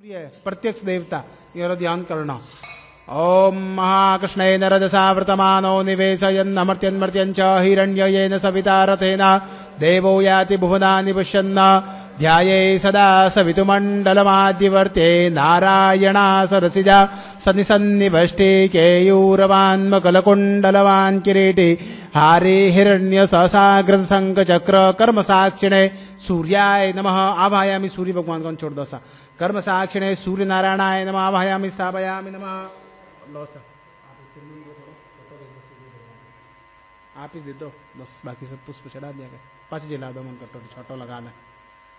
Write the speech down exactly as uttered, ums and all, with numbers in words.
प्रत्यक्ष देवता ये ध्यान करना। ओम महाकृष्णे नरजसा वर्तमानो निवेशयन् अमर्त्यन्मर्त्यञ्च हिरण्ययेन सविता रथेन देवो याति भुवनानि पश्यन् ध्याये सदा सवितुमण्डलमाद्यवर्ते नारायणा सरसिजा सन्निसन्निभष्टे केयूरवान्मकलकुण्डलवान् किरीटे हारे हिरण्य सहसाग्रत शंख चक्र कर्म साक्षिणे सूर्याय नमः आवाहयामि। सूर्य भगवान को छोड़ दो सा। कर्म साक्षिणे सूर्य नारायणाय नमः आवाहयामि स्थापयामि नमः। लो सा आप ही दे दो बस, बाकी सब पुष्प चढ़ा दिया गया। पाँच जिला दो मन कटोरी छोटो लगा ले।